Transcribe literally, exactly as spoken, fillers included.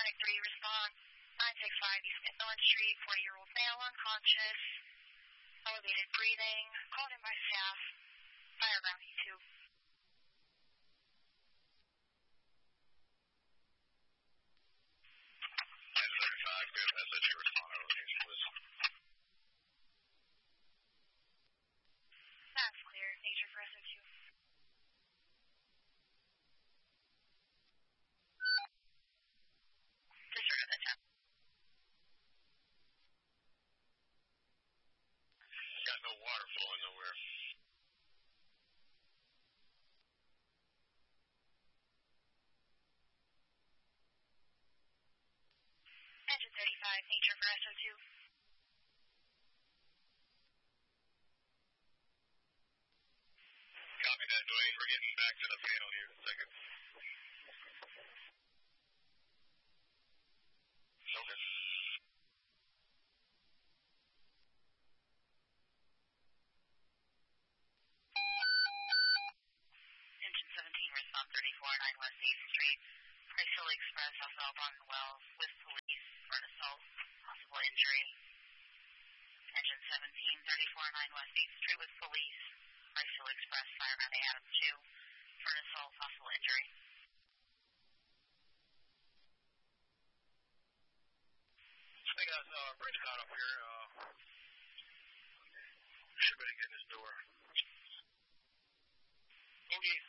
Paramedic three, respond. nine six five East Midland Street, forty-year-old male, unconscious, elevated breathing, called in by staff, fire around E two. nine thirty-five, good message, you respond to location, please. That's clear, nature for S O two. Disregard that time. Got no water flowing nowhere. Engine thirty-five, nature for S O two. Copy that, Dwayne. We're getting back to the panel here in a second. Okay. Engine seventeen, respond thirty-four, nine West eighth Street, Price Hill Express, off Elbon Wells, with police for an assault, possible injury. Engine seventeen, thirty-four, nine West eighth Street, with police, Price Hill Express, fire around Adams two, for an assault, possible injury. Hey guys, uh, bridge caught up here. Uh, should be able to get in this door. Engage